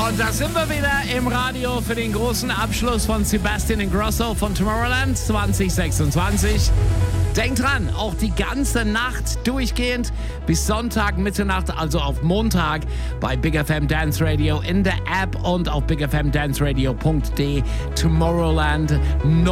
Und da sind wir wieder im Radio für den großen Abschluss von Sebastian Ingrosso von Tomorrowland 2026. Denkt dran, auch die ganze Nacht durchgehend bis Sonntag Mitternacht, also auf Montag bei Big FM Dance Radio in der App und auf bigfmdanceradio.de Tomorrowland